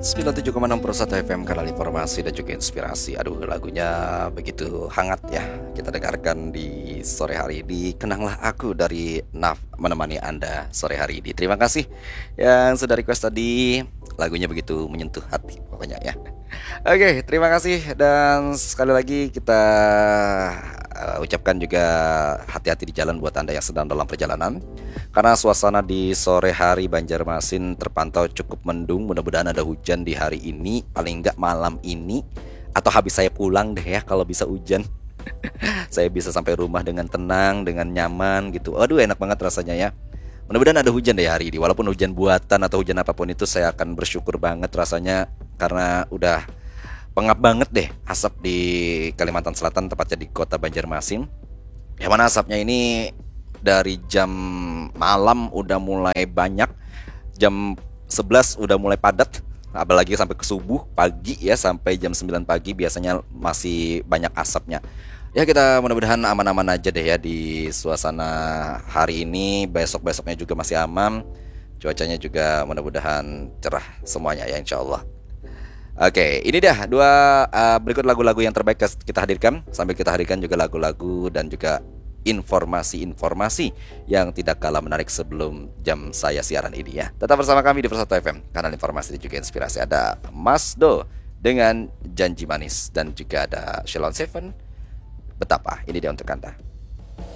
97,6 Persatu FM, kanal informasi dan juga inspirasi. Aduh, lagunya begitu hangat ya. Kita dengarkan di sore hari ini. Kenanglah aku dari Naf menemani Anda sore hari ini. Terima kasih yang sudah request tadi. Lagunya begitu menyentuh hati pokoknya ya. Oke, terima kasih dan sekali lagi kita ucapkan juga hati-hati di jalan buat Anda yang sedang dalam perjalanan. Karena suasana di sore hari Banjarmasin terpantau cukup mendung. Mudah-mudahan ada hujan di hari ini, paling nggak malam ini, atau habis saya pulang deh ya kalau bisa hujan. Saya bisa sampai rumah dengan tenang, dengan nyaman gitu. Aduh, enak banget rasanya ya. Mudah-mudahan ada hujan deh hari ini. Walaupun hujan buatan atau hujan apapun itu, saya akan bersyukur banget rasanya. Karena udah pengap banget deh asap di Kalimantan Selatan, tepatnya di kota Banjarmasin. Yang mana asapnya ini dari jam malam udah mulai banyak, jam 11 udah mulai padat, apalagi sampai ke subuh pagi ya, sampai jam 9 pagi biasanya masih banyak asapnya. Ya, kita mudah-mudahan aman-aman aja deh ya di suasana hari ini. Besok-besoknya juga masih aman. Cuacanya juga mudah-mudahan cerah semuanya ya, insya Allah. Oke, ini dah berikut lagu-lagu yang terbaik kita hadirkan. Sambil kita hadirkan juga lagu-lagu dan juga informasi-informasi yang tidak kalah menarik sebelum jam saya siaran ini ya. Tetap bersama kami di Persatu FM, kanal informasi dan juga inspirasi. Ada Mas Do dengan Janji Manis, dan juga ada Shalon Seven, Betapa. Ini dia untuk Anda.